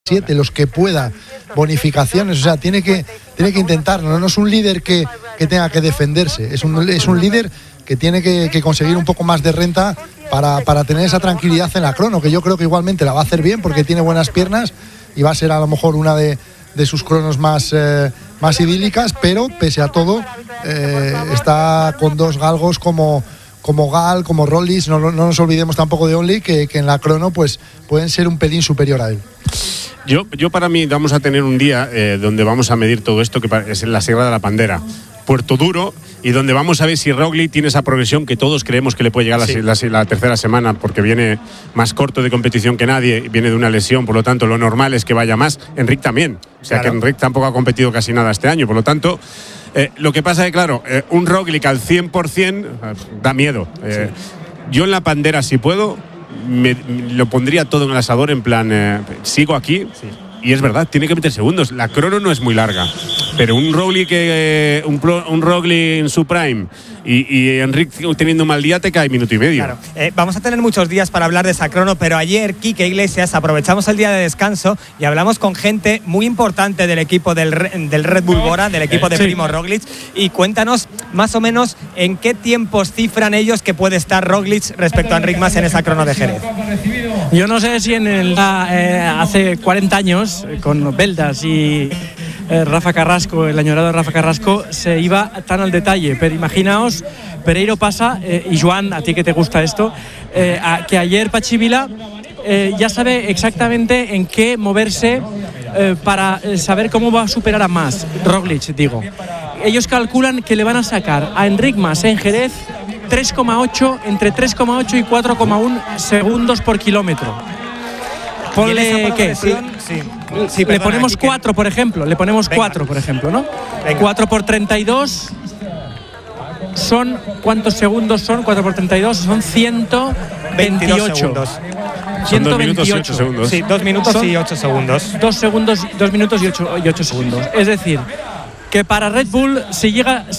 7, los que pueda, bonificaciones, o sea, tiene que intentarlo, no es un líder que tenga que defenderse, es un líder que tiene que conseguir un poco más de renta para tener esa tranquilidad en la crono, que yo creo que igualmente la va a hacer bien porque tiene buenas piernas y va a ser a lo mejor una de sus cronos más idílicas, pero pese a todo está con dos galgos como Gal, como Roglic, no nos olvidemos tampoco de Only, que en la crono pues pueden ser un pelín superior a él. Yo para mí vamos a tener un día donde vamos a medir todo esto, que es en la Sierra de la Pandera, Puerto Duro, y donde vamos a ver si Roglic tiene esa progresión que todos creemos que le puede llegar la tercera semana, porque viene más corto de competición que nadie, viene de una lesión, por lo tanto lo normal es que vaya más. Enric también, o sea, claro, que Enric tampoco ha competido casi nada este año, por lo tanto lo que pasa es que, claro, un Roglic al 100% da miedo. Yo en la Pandera, si puedo, lo pondría todo en el asador, en plan, sigo aquí. Sí. Y es verdad, tiene que meter segundos. La crono no es muy larga, pero un Roglic en su prime y Enric teniendo un mal día te cae minuto y medio. Claro. Vamos a tener muchos días para hablar de esa crono, pero ayer, Quique Iglesias, aprovechamos el día de descanso y hablamos con gente muy importante del equipo del Red Bull Bora, del equipo de Primo Roglic, y cuéntanos más o menos en qué tiempos cifran ellos que puede estar Roglic respecto a Enric Mas en esa crono de Jerez. Yo no sé si hace 40 años con Beldas y Rafa Carrasco, el añorado Rafa Carrasco, se iba tan al detalle, pero imaginaos, Pereiro pasa, y Joan, a ti que te gusta esto, que ayer Pachivila ya sabe exactamente en qué moverse para saber cómo va a superar a Mas, Roglic, digo. Ellos calculan que le van a sacar a Enric Mas en Jerez 3,8, entre 3,8 y 4,1 segundos por kilómetro. Ponle que sí, le ponemos 4, por ejemplo. Le ponemos 4, por ejemplo, ¿no? Venga. 4 por 32 son... ¿Cuántos segundos son? 4 por 32 son 128 segundos. 128 segundos. Sí, 2 minutos y 8 segundos. 2 minutos y 8 segundos. Es decir, que para Red Bull, si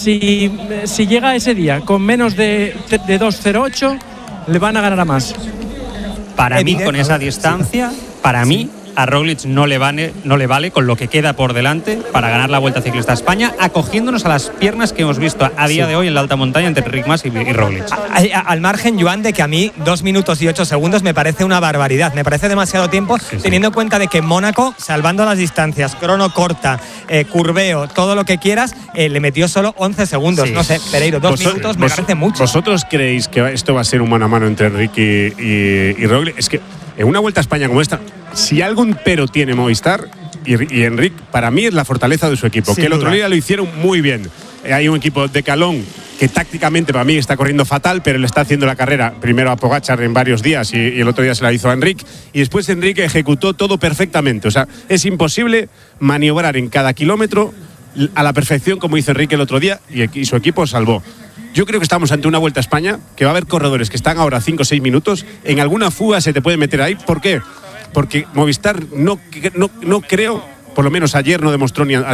llega ese día con menos de 2.08, le van a ganar a Mas. Para mí, con esa distancia, para mí, a Roglic no le vale con lo que queda por delante para ganar la Vuelta Ciclista a España, acogiéndonos a las piernas que hemos visto a día de hoy en la alta montaña entre Enric Mas y Roglic. Al margen, Joan, de que a mí 2 minutos y 8 segundos me parece una barbaridad, me parece demasiado tiempo, teniendo en cuenta de que en Mónaco, salvando las distancias, crono corta, curveo, todo lo que quieras, le metió solo 11 segundos. No sé, Pereiro, 2 minutos me parece mucho. ¿Vosotros creéis que esto va a ser un mano a mano entre Enric y Roglic? Es que en una Vuelta a España como esta, si algún pero tiene Movistar y Enric, para mí es la fortaleza de su equipo, que el otro día lo hicieron muy bien. Hay un equipo de Calón que tácticamente para mí está corriendo fatal, pero le está haciendo la carrera primero a Pogačar en varios días y el otro día se la hizo a Enric, y después Enric ejecutó todo perfectamente. O sea, es imposible maniobrar en cada kilómetro a la perfección como hizo Enric el otro día, y su equipo salvó. Yo creo que estamos ante una Vuelta a España que va a haber corredores que están ahora 5 o 6 minutos. En alguna fuga se te puede meter ahí. ¿Por qué? Porque Movistar no creo, por lo menos ayer no demostró, ni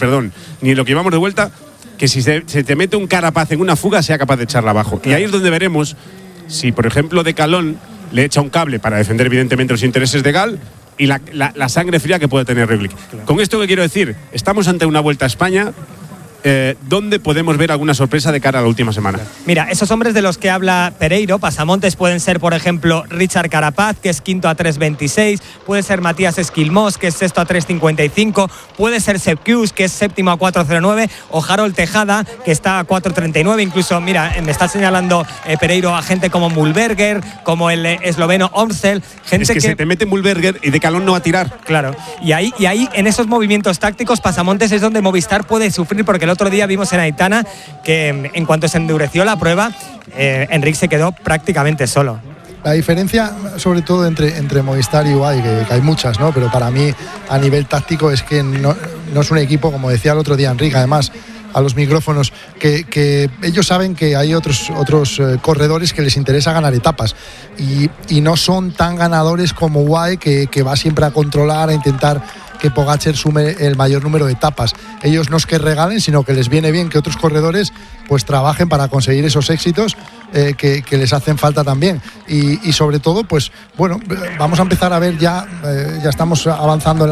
en lo que íbamos de vuelta, que si se te mete un Carapaz en una fuga sea capaz de echarla abajo. Claro. Y ahí es donde veremos si, por ejemplo, de Calón le echa un cable para defender evidentemente los intereses de Gal y la sangre fría que puede tener Roglic. Claro. Con esto que quiero decir, estamos ante una Vuelta a España ¿dónde podemos ver alguna sorpresa de cara a la última semana? Mira, esos hombres de los que habla Pereiro, pasamontes, pueden ser, por ejemplo, Richard Carapaz, que es quinto a 3.26, puede ser Matías Esquilmós, que es sexto a 3.55, puede ser Sepp Kuss, que es séptimo a 4.09, o Harold Tejada, que está a 4.39, incluso, mira, me está señalando Pereiro a gente como Mühlberger, como el esloveno Omsel, gente es que se te mete Mühlberger y de Calón no va a tirar. Claro, y ahí en esos movimientos tácticos, pasamontes es donde Movistar puede sufrir, porque el otro día vimos en Aitana que en cuanto se endureció la prueba, Enric se quedó prácticamente solo. La diferencia, sobre todo entre Movistar y UAE, que hay muchas, ¿no? Pero para mí, a nivel táctico, es que no es un equipo, como decía el otro día Enric, además, a los micrófonos, que ellos saben que hay otros corredores que les interesa ganar etapas y no son tan ganadores como UAE, que va siempre a controlar, a intentar que Pogačar sume el mayor número de etapas. Ellos no es que regalen, sino que les viene bien que otros corredores pues trabajen para conseguir esos éxitos que les hacen falta también. Y sobre todo, pues bueno, vamos a empezar a ver ya estamos avanzando en